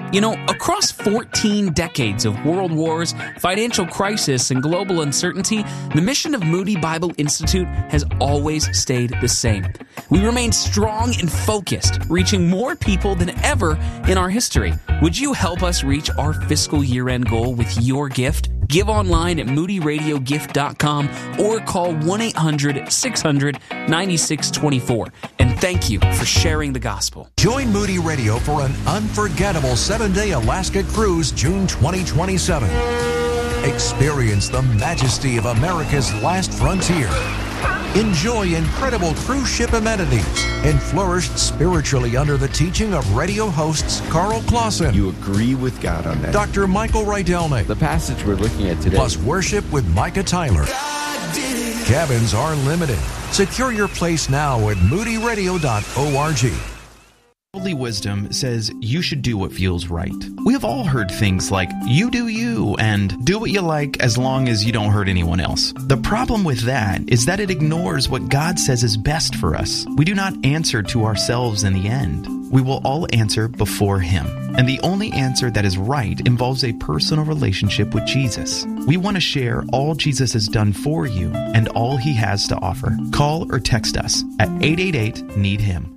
You know, across 14 decades of world wars, financial crisis, and global uncertainty, the mission of Moody Bible Institute has always stayed the same. We remain strong and focused, reaching more people than ever in our history. Would you help us reach our fiscal year-end goal with your gift? Give online at moodyradiogift.com or call 1-800-600-9624. And thank you for sharing the gospel. Join Moody Radio for an unforgettable 7-day Alaska cruise, June 2027. Experience the majesty of America's last frontier. Enjoy incredible cruise ship amenities and flourish spiritually under the teaching of radio hosts Carl Clausen. You agree with God on that. Dr. Michael Rydelnik. The passage we're looking at today. Plus worship with Micah Tyler. Cabins are limited. Secure your place now at moodyradio.org. Worldly wisdom says you should do what feels right. We have all heard things like, you do you, and do what you like as long as you don't hurt anyone else. The problem with that is that it ignores what God says is best for us. We do not answer to ourselves in the end. We will all answer before Him. And the only answer that is right involves a personal relationship with Jesus. We want to share all Jesus has done for you and all He has to offer. Call or text us at 888-NEED-HIM.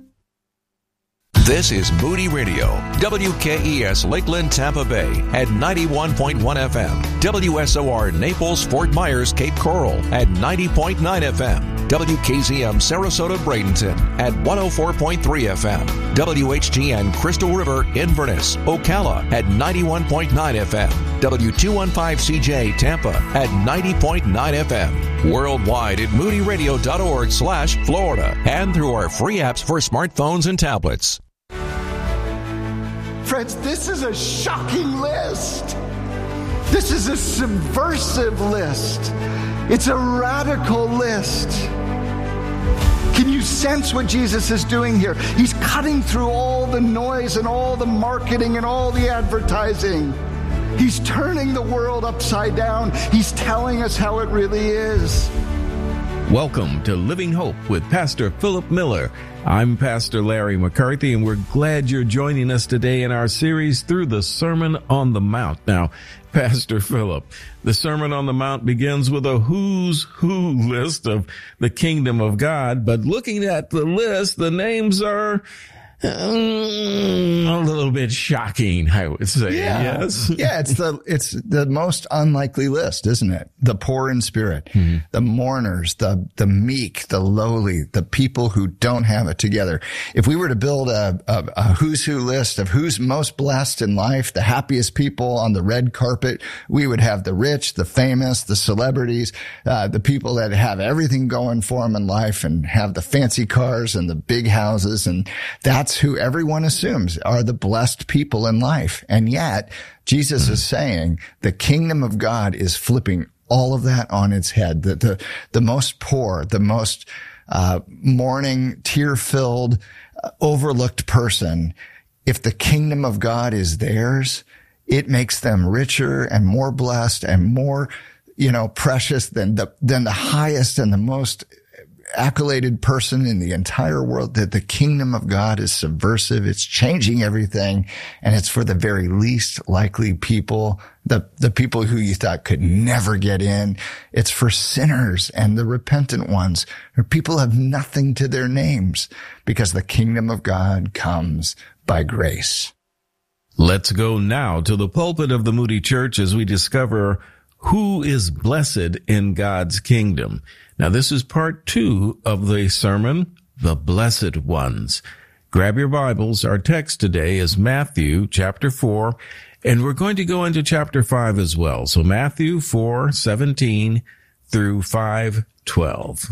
This is Moody Radio, WKES Lakeland, Tampa Bay at 91.1 FM, WSOR Naples, Fort Myers, Cape Coral at 90.9 FM, WKZM Sarasota, Bradenton at 104.3 FM, WHGN Crystal River, Inverness, Ocala at 91.9 FM, W215CJ Tampa at 90.9 FM, worldwide at moodyradio.org/Florida, and through our free apps for smartphones and tablets. Friends, this is a shocking list. This is a subversive list. It's a radical list. Can you sense what Jesus is doing here? He's cutting through all the noise and all the marketing and all the advertising. He's turning the world upside down. He's telling us how it really is. Welcome to Living Hope with Pastor Philip Miller. I'm Pastor Larry McCarthy, and we're glad you're joining us today in our series through the Sermon on the Mount. Now, Pastor Philip, the Sermon on the Mount begins with a who's who list of the kingdom of God, but looking at the list, the names are a little bit shocking, I would say. Yeah. Yes. Yeah, it's the most unlikely list, isn't it? The poor in spirit, the mourners, the meek, the lowly, the people who don't have it together. If we were to build a who's who list of who's most blessed in life, the happiest people on the red carpet, we would have the rich, the famous, the celebrities, the people that have everything going for them in life and have the fancy cars and the big houses, and that's who everyone assumes are the blessed people in life. And yet, Jesus is saying the kingdom of God is flipping all of that on its head. The most poor, the most mourning, tear-filled, overlooked person, if the kingdom of God is theirs, it makes them richer and more blessed and more, precious than the highest and the most accoladed person in the entire world. That the kingdom of God is subversive. It's changing everything. And it's for the very least likely people, the people who you thought could never get in. It's for sinners and the repentant ones, or people have nothing to their names, because the kingdom of God comes by grace. Let's go now to the pulpit of the Moody Church as we discover who is blessed in God's kingdom. Now, this is part 2 of the sermon, The Blessed Ones. Grab your Bibles. Our text today is Matthew chapter 4, and we're going to go into chapter 5 as well. So Matthew 4:17 through 5:12.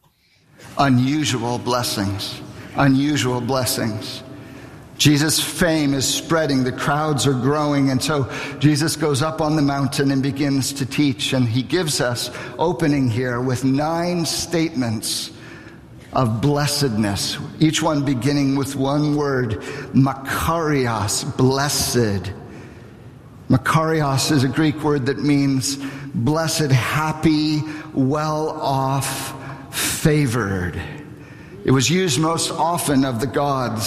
Unusual blessings. Unusual blessings. Jesus' fame is spreading. The crowds are growing. And so Jesus goes up on the mountain and begins to teach. And he gives us, opening here, with 9 statements of blessedness, each one beginning with one word, makarios, blessed. Makarios is a Greek word that means blessed, happy, well off, favored. It was used most often of the gods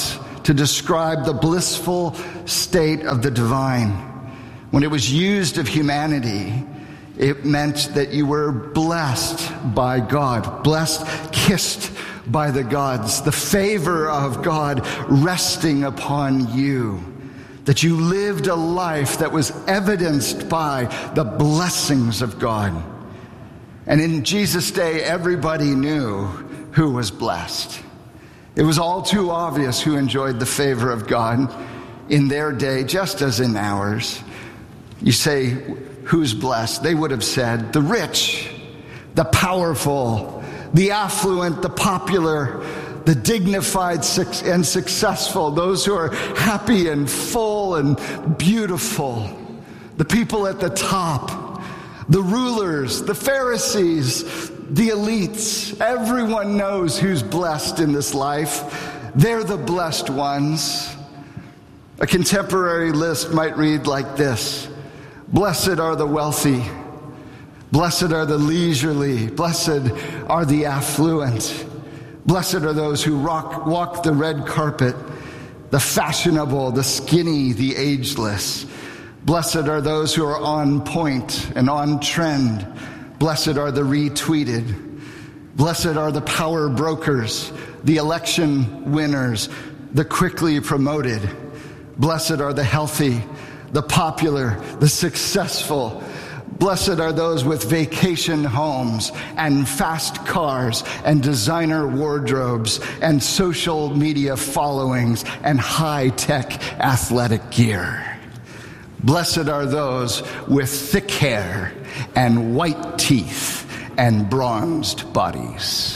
to describe the blissful state of the divine. When it was used of humanity, it meant that you were blessed by God, blessed, kissed by the gods, the favor of God resting upon you, that you lived a life that was evidenced by the blessings of God. And in Jesus' day, everybody knew who was blessed. It was all too obvious who enjoyed the favor of God in their day, just as in ours. You say, who's blessed? They would have said, the rich, the powerful, the affluent, the popular, the dignified and successful, those who are happy and full and beautiful, the people at the top, the rulers, the Pharisees, the elites. Everyone knows who's blessed in this life. They're the blessed ones. A contemporary list might read like this: blessed are the wealthy, blessed are the leisurely, blessed are the affluent, blessed are those who walk the red carpet, the fashionable, the skinny, the ageless. Blessed are those who are on point and on trend. Blessed are the retweeted. Blessed are the power brokers, the election winners, the quickly promoted. Blessed are the healthy, the popular, the successful. Blessed are those with vacation homes and fast cars and designer wardrobes and social media followings and high-tech athletic gear. Blessed are those with thick hair and white teeth and bronzed bodies.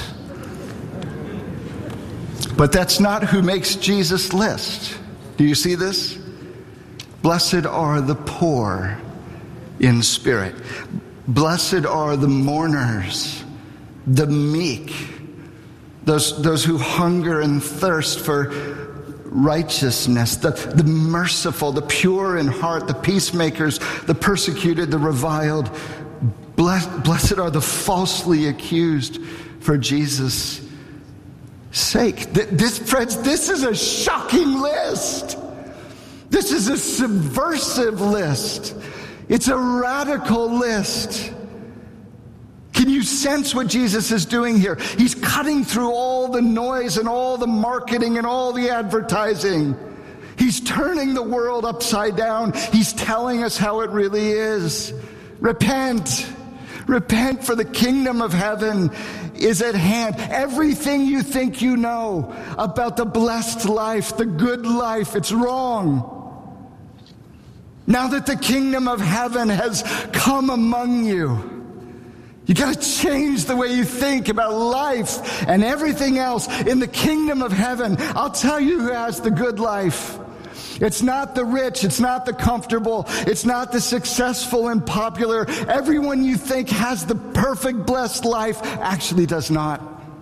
But that's not who makes Jesus' list. Do you see this? Blessed are the poor in spirit. Blessed are the mourners, the meek, those who hunger and thirst for righteousness, the merciful, the pure in heart, the peacemakers, the persecuted, the reviled. Blessed are the falsely accused for Jesus' sake. Friends, this is a shocking list. This is a subversive list. It's a radical list. Can you sense what Jesus is doing here? He's cutting through all the noise and all the marketing and all the advertising. He's turning the world upside down. He's telling us how it really is. Repent. Repent, for the kingdom of heaven is at hand. Everything you think you know about the blessed life, the good life, it's wrong. Now that the kingdom of heaven has come among you, you got to change the way you think about life and everything else. In the kingdom of heaven, I'll tell you who has the good life. It's not the rich. It's not the comfortable. It's not the successful and popular. Everyone you think has the perfect, blessed life actually does not.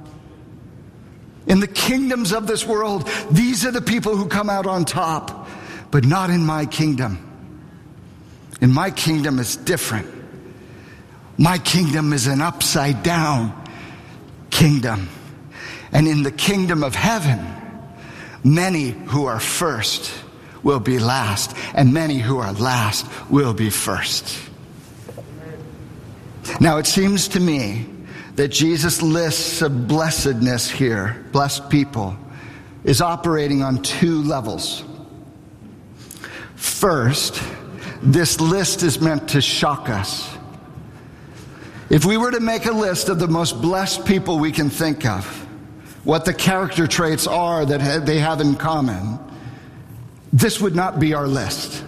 In the kingdoms of this world, these are the people who come out on top, but not in my kingdom. In my kingdom, it's different. My kingdom is an upside down kingdom. And in the kingdom of heaven, many who are first will be last, and many who are last will be first. Now, it seems to me that Jesus' lists of blessedness here, blessed people, is operating on two levels. First, this list is meant to shock us. If we were to make a list of the most blessed people we can think of, what the character traits are that they have in common, this would not be our list.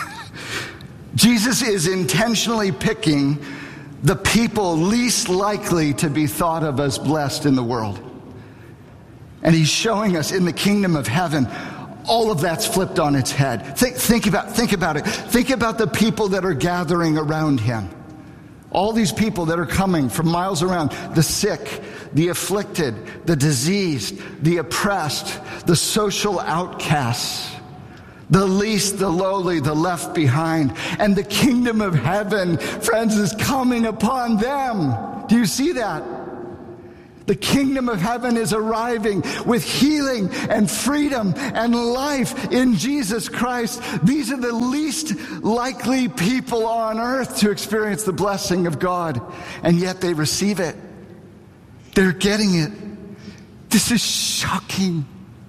Jesus is intentionally picking the people least likely to be thought of as blessed in the world. And he's showing us in the kingdom of heaven, all of that's flipped on its head. Think about it. Think about the people that are gathering around him. All these people that are coming from miles around, the sick, the afflicted, the diseased, the oppressed, the social outcasts, the least, the lowly, the left behind. And the kingdom of heaven, friends, is coming upon them. Do you see that? The kingdom of heaven is arriving with healing and freedom and life in Jesus Christ. These are the least likely people on earth to experience the blessing of God, and yet they receive it. They're getting it. This is shocking.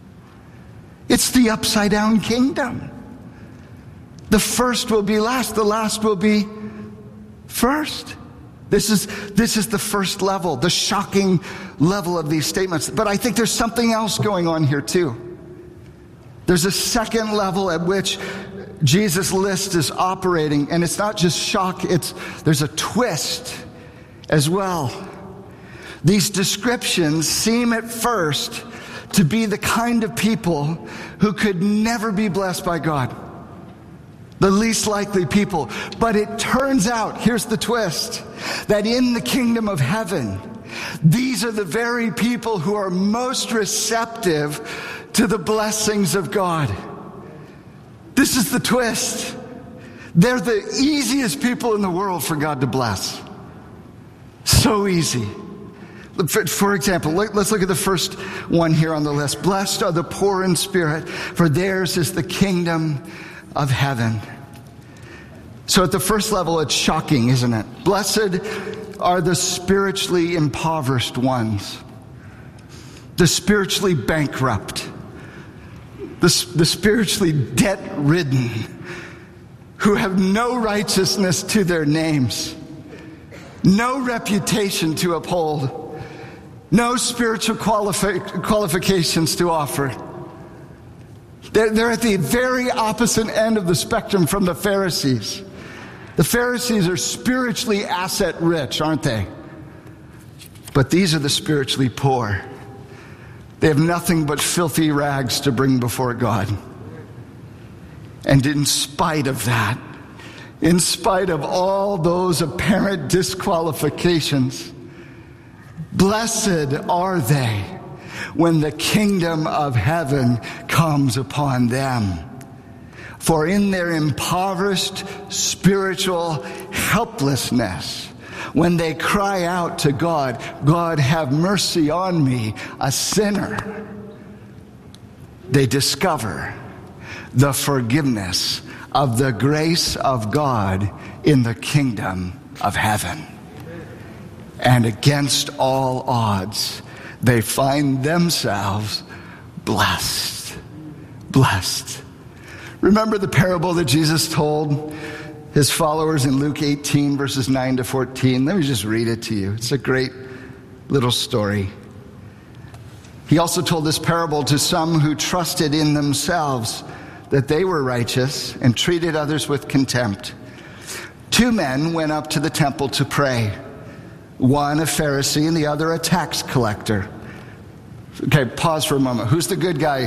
It's the upside down kingdom. The first will be last, the last will be first. This is the first level, the shocking level of these statements. But I think there's something else going on here too. There's a second level at which Jesus' list is operating, and it's not just shock, there's a twist as well. These descriptions seem at first to be the kind of people who could never be blessed by God. The least likely people. But it turns out, here's the twist, that in the kingdom of heaven, these are the very people who are most receptive to the blessings of God. This is the twist. They're the easiest people in the world for God to bless. So easy. For example, let's look at the first one here on the list. Blessed are the poor in spirit, for theirs is the kingdom of heaven. So at the first level, it's shocking, isn't it? Blessed are the spiritually impoverished ones, the spiritually bankrupt, the spiritually debt-ridden, who have no righteousness to their names, no reputation to uphold, no spiritual qualifications to offer. They're at the very opposite end of the spectrum from the Pharisees. The Pharisees are spiritually asset rich, aren't they? But these are the spiritually poor. They have nothing but filthy rags to bring before God. And in spite of that, in spite of all those apparent disqualifications, blessed are they when the kingdom of heaven comes upon them. For in their impoverished spiritual helplessness, when they cry out to God, God, have mercy on me, a sinner, they discover the forgiveness of the grace of God in the kingdom of heaven. And against all odds, they find themselves blessed. Blessed. Remember the parable that Jesus told his followers in Luke 18, verses 9 to 14? Let me just read it to you. It's a great little story. He also told this parable to some who trusted in themselves that they were righteous and treated others with contempt. 2 men went up to the temple to pray. One a Pharisee and the other a tax collector. Okay, pause for a moment. Who's the good guy?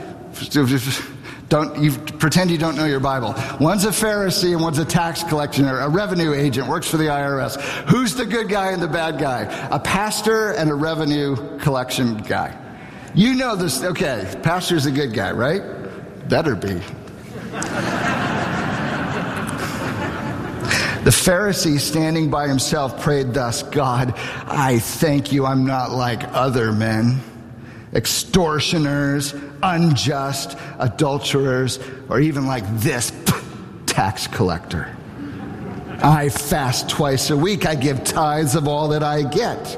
Pretend you don't know your Bible. One's a Pharisee and one's a tax collector, a revenue agent, works for the IRS. Who's the good guy and the bad guy? A pastor and a revenue collection guy. You know this. Okay, pastor's a good guy, right? Better be. The Pharisee, standing by himself, prayed thus, God, I thank you I'm not like other men, extortioners, unjust, adulterers, or even like this tax collector. I fast twice a week. I give tithes of all that I get.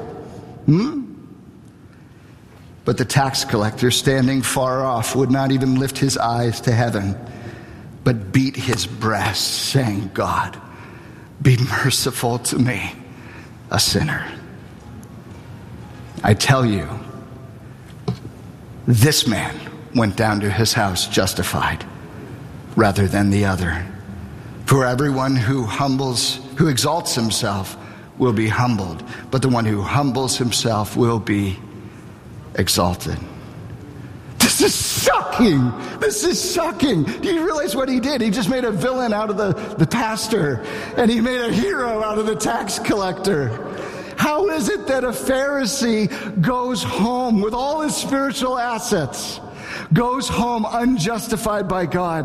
But the tax collector, standing far off, would not even lift his eyes to heaven, but beat his breast, saying, God, be merciful to me, a sinner. I tell you, this man went down to his house justified rather than the other. For everyone who exalts himself will be humbled, but the one who humbles himself will be exalted. This is shocking. This is shocking. Do you realize what he did? He just made a villain out of the pastor, and he made a hero out of the tax collector. How is it that a Pharisee goes home with all his spiritual assets, goes home unjustified by God,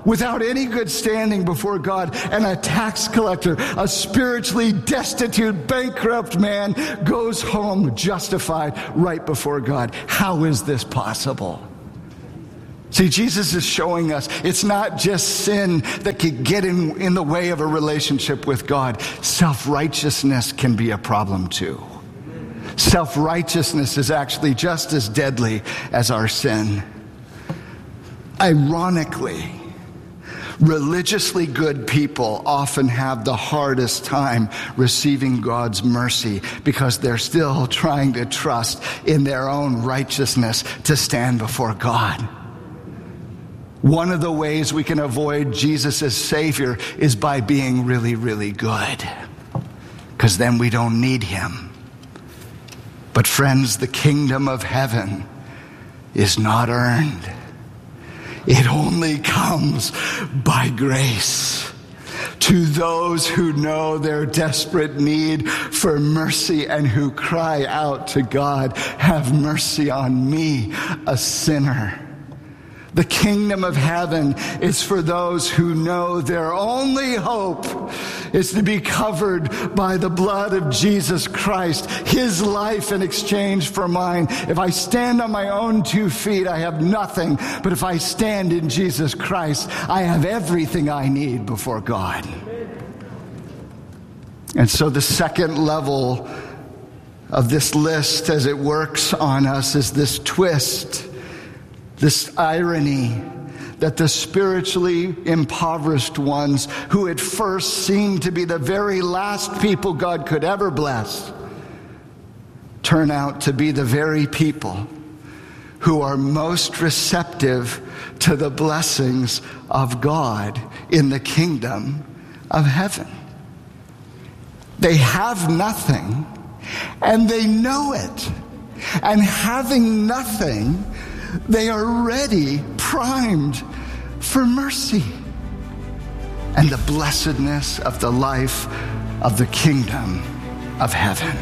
without any good standing before God, and a tax collector, a spiritually destitute, bankrupt man, goes home justified right before God. How is this possible? See, Jesus is showing us it's not just sin that can get in the way of a relationship with God. Self-righteousness can be a problem too. Self-righteousness is actually just as deadly as our sin. Ironically, religiously good people often have the hardest time receiving God's mercy because they're still trying to trust in their own righteousness to stand before God. One of the ways we can avoid Jesus as Savior is by being really, really good, because then we don't need him. But friends, the kingdom of heaven is not earned. It only comes by grace. To those who know their desperate need for mercy and who cry out to God, "Have mercy on me, a sinner." The kingdom of heaven is for those who know their only hope is to be covered by the blood of Jesus Christ, his life in exchange for mine. If I stand on my own 2 feet, I have nothing. But if I stand in Jesus Christ, I have everything I need before God. And so the second level of this list as it works on us is this twist, this irony that the spiritually impoverished ones, who at first seemed to be the very last people God could ever bless, turn out to be the very people who are most receptive to the blessings of God in the kingdom of heaven. They have nothing, and they know it. And having nothing, they are ready, primed for mercy and the blessedness of the life of the kingdom of heaven.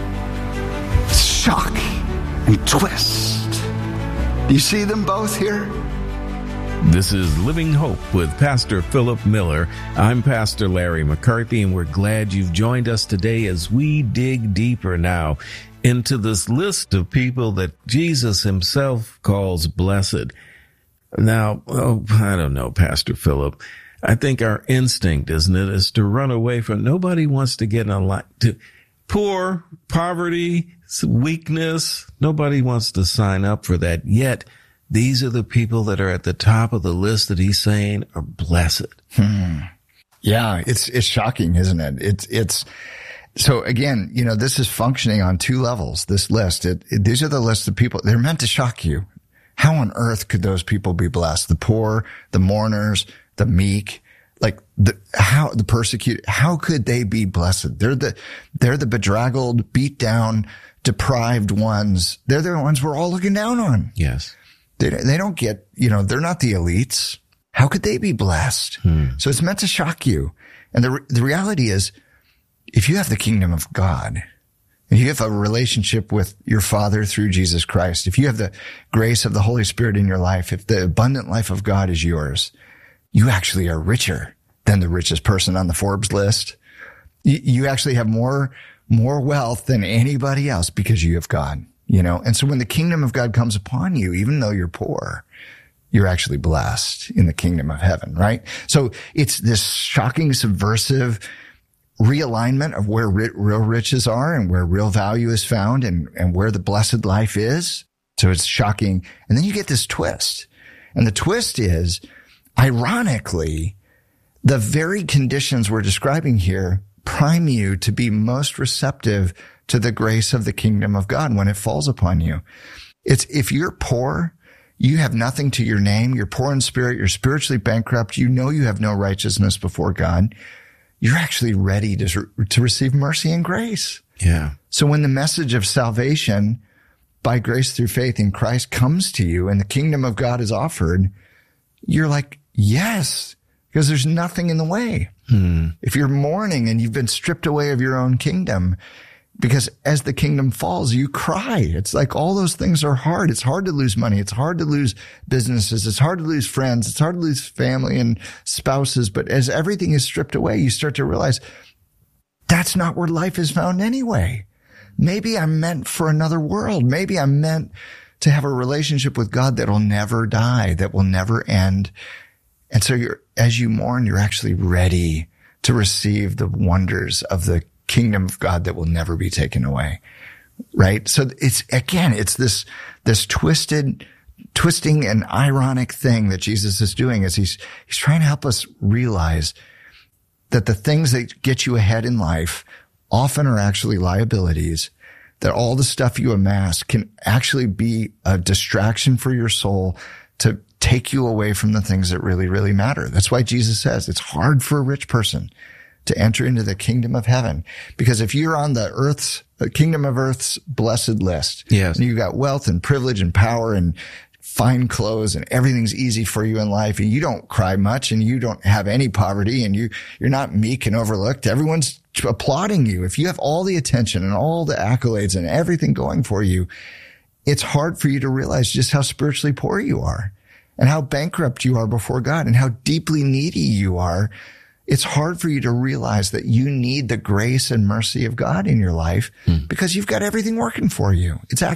Shock and twist. Do you see them both here? This is Living Hope with Pastor Philip Miller. I'm Pastor Larry McCarthy, and we're glad you've joined us today as we dig deeper now into this list of people that Jesus himself calls blessed. Now, I don't know, Pastor Philip. I think our instinct, isn't it, is to run away from, nobody wants to get in a line to poor, poverty, weakness. Nobody wants to sign up for that. Yet, these are the people that are at the top of the list that he's saying are blessed. Yeah, it's shocking, isn't it? It's so again, this is functioning on 2 levels, this list. These are the lists of people. They're meant to shock you. How on earth could those people be blessed? The poor, the mourners, the meek, the persecuted. How could they be blessed? They're the bedraggled, beat down, deprived ones. They're the ones we're all looking down on. Yes. They don't get, they're not the elites. How could they be blessed? So it's meant to shock you. And the reality is, if you have the kingdom of God, and you have a relationship with your Father through Jesus Christ, if you have the grace of the Holy Spirit in your life, if the abundant life of God is yours, you actually are richer than the richest person on the Forbes list. You actually have more wealth than anybody else because you have God, And so when the kingdom of God comes upon you, even though you're poor, you're actually blessed in the kingdom of heaven, right? So it's this shocking, subversive realignment of where real riches are and where real value is found and where the blessed life is. So it's shocking. And then you get this twist. And the twist is, ironically, the very conditions we're describing here prime you to be most receptive to the grace of the kingdom of God when it falls upon you. It's if you're poor, you have nothing to your name, you're poor in spirit, you're spiritually bankrupt, you have no righteousness before God, you're actually ready to receive mercy and grace. Yeah. So when the message of salvation by grace through faith in Christ comes to you and the kingdom of God is offered, you're like, yes, because there's nothing in the way. If you're mourning and you've been stripped away of your own kingdom, Because as the kingdom falls, you cry. It's like all those things are hard. It's hard to lose money. It's hard to lose businesses. It's hard to lose friends. It's hard to lose family and spouses. But as everything is stripped away, you start to realize that's not where life is found anyway. Maybe I'm meant for another world. Maybe I'm meant to have a relationship with God that will never die, that will never end. And so as you mourn, you're actually ready to receive the wonders of the kingdom of God that will never be taken away. Right? So it's this twisting and ironic thing that Jesus is doing is he's trying to help us realize that the things that get you ahead in life often are actually liabilities, that all the stuff you amass can actually be a distraction for your soul to take you away from the things that really, really matter. That's why Jesus says it's hard for a rich person to enter into the kingdom of heaven. Because if you're on the kingdom of earth's blessed list, yes, and you got wealth and privilege and power and fine clothes and everything's easy for you in life, and you don't cry much and you don't have any poverty and you're not meek and overlooked, everyone's applauding you. If you have all the attention and all the accolades and everything going for you, it's hard for you to realize just how spiritually poor you are and how bankrupt you are before God and how deeply needy you are. It's hard for you to realize that you need the grace and mercy of God in your life because you've got everything working for you.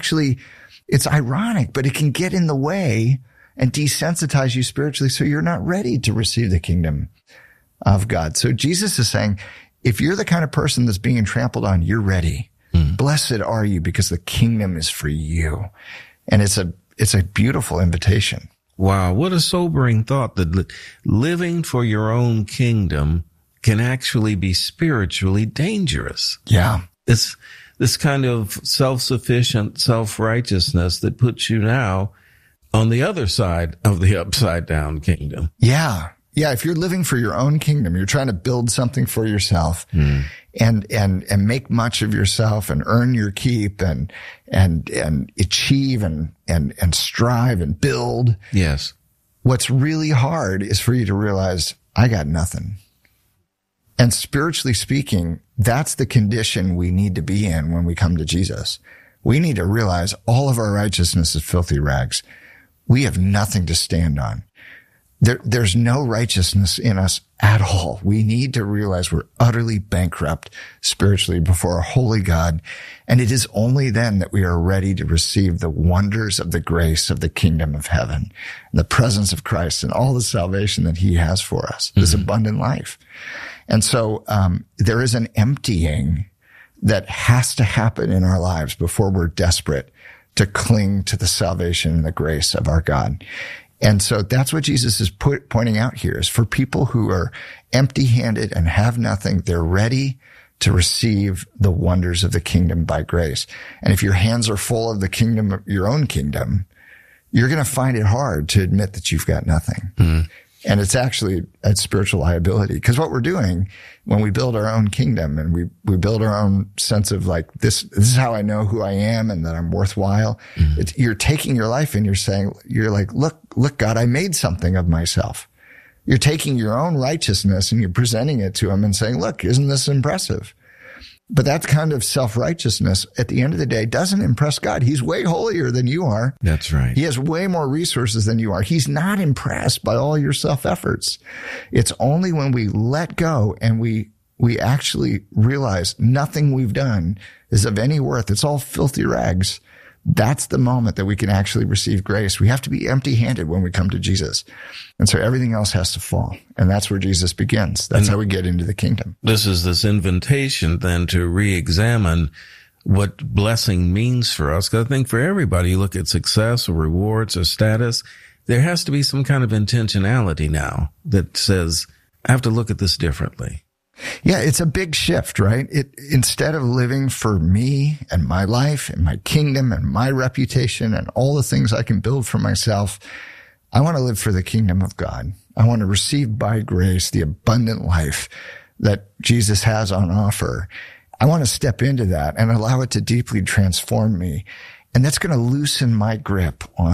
It's ironic, but it can get in the way and desensitize you spiritually so you're not ready to receive the kingdom of God. So Jesus is saying, if you're the kind of person that's being trampled on, you're ready. Blessed are you because the kingdom is for you. And it's a beautiful invitation. Wow, what a sobering thought that living for your own kingdom can actually be spiritually dangerous. Yeah. It's this kind of self-sufficient self-righteousness that puts you now on the other side of the upside down kingdom. Yeah. Yeah. If you're living for your own kingdom, you're trying to build something for yourself and make much of yourself and earn your keep and achieve and strive and build. Yes. What's really hard is for you to realize I got nothing. And spiritually speaking, that's the condition we need to be in when we come to Jesus. We need to realize all of our righteousness is filthy rags. We have nothing to stand on. There's no righteousness in us at all. We need to realize we're utterly bankrupt spiritually before a holy God. And it is only then that we are ready to receive the wonders of the grace of the kingdom of heaven, and the presence of Christ and all the salvation that he has for us, this abundant life. And so, there is an emptying that has to happen in our lives before we're desperate to cling to the salvation and the grace of our God. And so that's what Jesus is pointing out here is for people who are empty-handed and have nothing, they're ready to receive the wonders of the kingdom by grace. And if your hands are full of the kingdom, your own kingdom, you're going to find it hard to admit that you've got nothing. And it's actually a spiritual liability because what we're doing when we build our own kingdom and we build our own sense of like, this is how I know who I am and that I'm worthwhile. You're taking your life and you're like, look, God, I made something of myself. You're taking your own righteousness and you're presenting it to him and saying, look, isn't this impressive? But that kind of self-righteousness at the end of the day doesn't impress God. He's way holier than you are. That's right. He has way more resources than you are. He's not impressed by all your self-efforts. It's only when we let go and we actually realize nothing we've done is of any worth. It's all filthy rags. That's the moment that we can actually receive grace. We have to be empty-handed when we come to Jesus. And so everything else has to fall. And that's where Jesus begins. That's how we get into the kingdom. This is this invitation then to re-examine what blessing means for us. Because I think for everybody, you look at success or rewards or status, there has to be some kind of intentionality now that says, I have to look at this differently. Yeah, it's a big shift, right? Instead of living for me and my life and my kingdom and my reputation and all the things I can build for myself, I want to live for the kingdom of God. I want to receive by grace the abundant life that Jesus has on offer. I want to step into that and allow it to deeply transform me. And that's going to loosen my grip on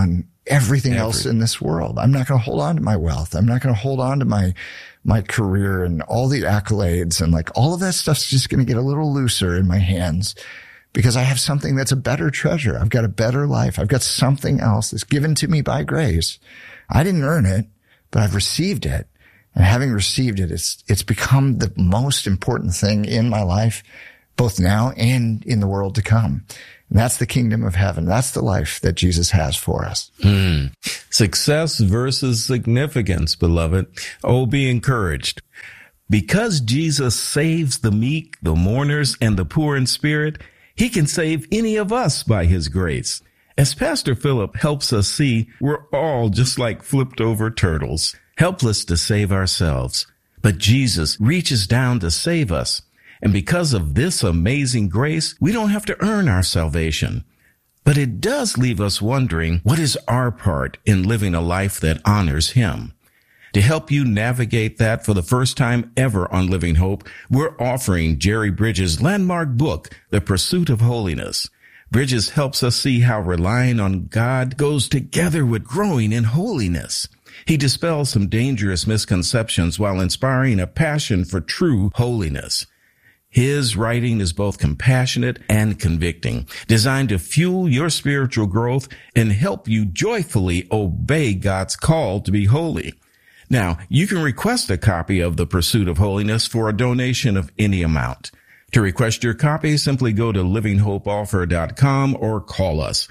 everything else in this world. I'm not going to hold on to my wealth. I'm not going to hold on to my career and all the accolades, and like all of that stuff's just going to get a little looser in my hands because I have something that's a better treasure. I've got a better life. I've got something else that's given to me by grace. I didn't earn it, but I've received it. And having received it, it's become the most important thing in my life, both now and in the world to come. And that's the kingdom of heaven. That's the life that Jesus has for us. Success versus significance, beloved. Oh, be encouraged. Because Jesus saves the meek, the mourners, and the poor in spirit, he can save any of us by his grace. As Pastor Philip helps us see, we're all just like flipped over turtles, helpless to save ourselves. But Jesus reaches down to save us. And because of this amazing grace, we don't have to earn our salvation. But it does leave us wondering, what is our part in living a life that honors him? To help you navigate that for the first time ever on Living Hope, we're offering Jerry Bridges' landmark book, The Pursuit of Holiness. Bridges helps us see how relying on God goes together with growing in holiness. He dispels some dangerous misconceptions while inspiring a passion for true holiness. His writing is both compassionate and convicting, designed to fuel your spiritual growth and help you joyfully obey God's call to be holy. Now, you can request a copy of The Pursuit of Holiness for a donation of any amount. To request your copy, simply go to livinghopeoffer.com or call us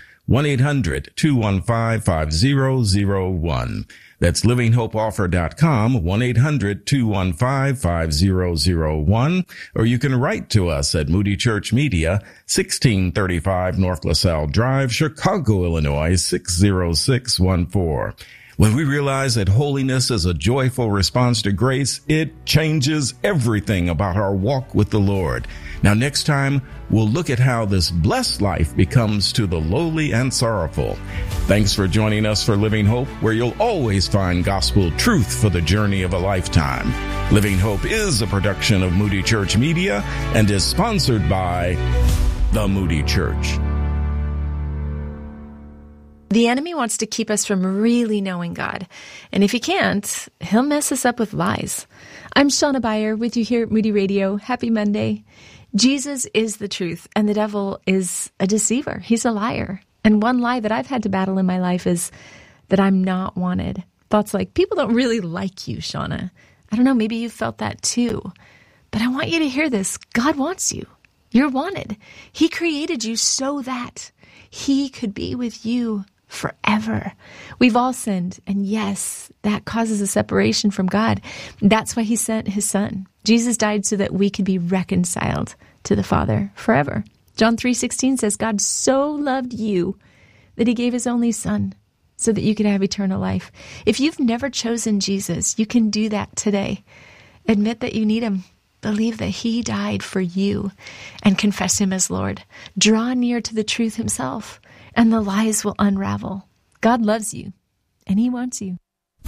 1-800-215-5001. That's livinghopeoffer.com, 1-800-215-5001. Or you can write to us at Moody Church Media, 1635 North LaSalle Drive, Chicago, Illinois, 60614. When we realize that holiness is a joyful response to grace, it changes everything about our walk with the Lord. Now, next time, we'll look at how this blessed life becomes to the lowly and sorrowful. Thanks for joining us for Living Hope, where you'll always find gospel truth for the journey of a lifetime. Living Hope is a production of Moody Church Media and is sponsored by the Moody Church. The enemy wants to keep us from really knowing God. And if he can't, he'll mess us up with lies. I'm Shauna Beyer with you here at Moody Radio. Happy Monday. Jesus is the truth, and the devil is a deceiver. He's a liar. And one lie that I've had to battle in my life is that I'm not wanted. Thoughts like, people don't really like you, Shauna. I don't know, maybe you felt that too. But I want you to hear this. God wants you. You're wanted. He created you so that he could be with you forever. We've all sinned, and yes, that causes a separation from God. That's why he sent his son. Jesus died so that we could be reconciled to the Father forever. John 3:16 says, God so loved you that he gave his only son so that you could have eternal life. If you've never chosen Jesus, you can do that today. Admit that you need him. Believe that he died for you and confess him as Lord. Draw near to the truth himself, and the lies will unravel. God loves you, and he wants you.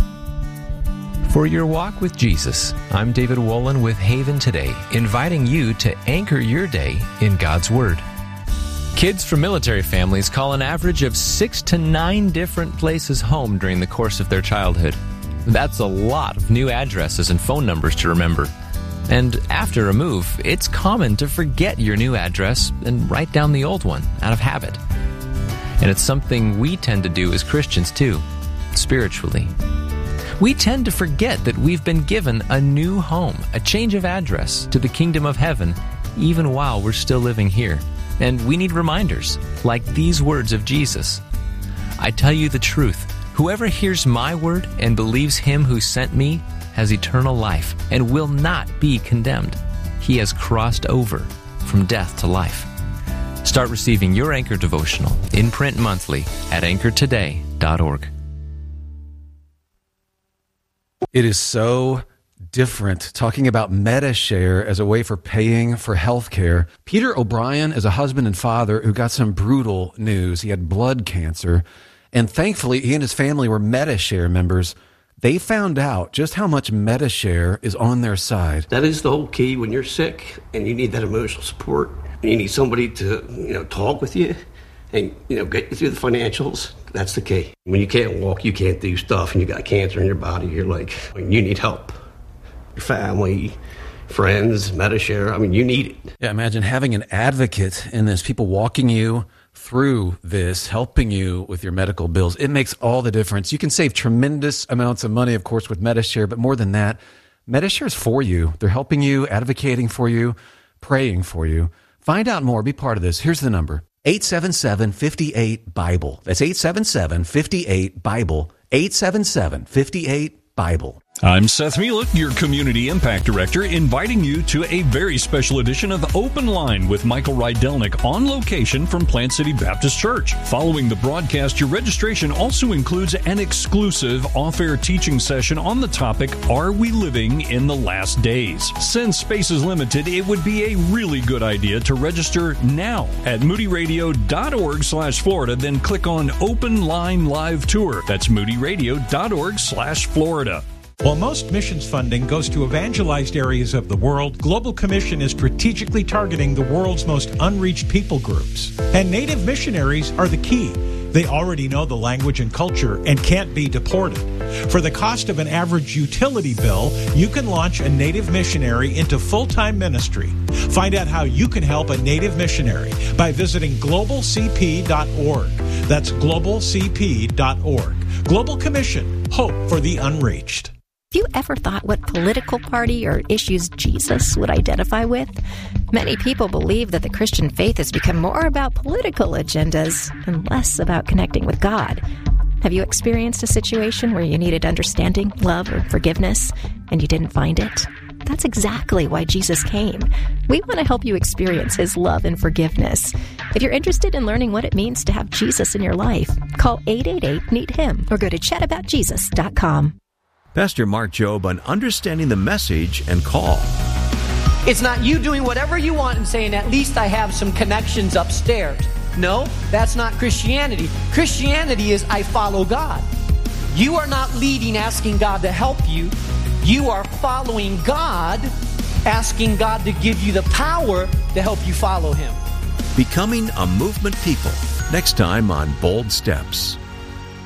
For your walk with Jesus, I'm David Wolin with Haven Today, inviting you to anchor your day in God's Word. Kids from military families call an average of 6 to 9 different places home during the course of their childhood. That's a lot of new addresses and phone numbers to remember. And after a move, it's common to forget your new address and write down the old one out of habit. And it's something we tend to do as Christians too, spiritually. We tend to forget that we've been given a new home, a change of address to the kingdom of heaven, even while we're still living here. And we need reminders, like these words of Jesus. I tell you the truth, whoever hears my word and believes him who sent me has eternal life and will not be condemned. He has crossed over from death to life. Start receiving your Anchor devotional in print monthly at anchortoday.org. It is so different talking about MediShare as a way for paying for health care. Peter O'Brien is a husband and father who got some brutal news. He had blood cancer, and thankfully he and his family were MediShare members. They found out just how much MediShare is on their side. That is the whole key when you're sick and you need that emotional support and you need somebody to, talk with you and, get you through the financials. That's the key. When you can't walk, you can't do stuff, and you got cancer in your body, you're like, you need help. Your family, friends, Medishare, you need it. Yeah, imagine having an advocate in this, people walking you through this, helping you with your medical bills. It makes all the difference. You can save tremendous amounts of money, of course, with Medishare, but more than that, Medishare is for you. They're helping you, advocating for you, praying for you. Find out more. Be part of this. Here's the number. 877-58-BIBLE. That's 877-58-BIBLE. 877-58-BIBLE. I'm Seth Mielek, your Community Impact Director, inviting you to a very special edition of Open Line with Michael Rydelnik on location from Plant City Baptist Church. Following the broadcast, your registration also includes an exclusive off-air teaching session on the topic, Are We Living in the Last Days? Since space is limited, it would be a really good idea to register now at moodyradio.org/Florida, then click on Open Line Live Tour. That's moodyradio.org/Florida. While most missions funding goes to evangelized areas of the world, Global Commission is strategically targeting the world's most unreached people groups. And Native missionaries are the key. They already know the language and culture and can't be deported. For the cost of an average utility bill, you can launch a Native missionary into full-time ministry. Find out how you can help a Native missionary by visiting globalcp.org. That's globalcp.org. Global Commission, hope for the unreached. Have you ever thought what political party or issues Jesus would identify with? Many people believe that the Christian faith has become more about political agendas and less about connecting with God. Have you experienced a situation where you needed understanding, love, or forgiveness, and you didn't find it? That's exactly why Jesus came. We want to help you experience His love and forgiveness. If you're interested in learning what it means to have Jesus in your life, call 888-NEED-HIM or go to chataboutjesus.com. Pastor Mark Jobe on Understanding the Message and Call. It's not you doing whatever you want and saying, at least I have some connections upstairs. No, that's not Christianity. Christianity is I follow God. You are not leading, asking God to help you. You are following God, asking God to give you the power to help you follow Him. Becoming a movement people. Next time on Bold Steps.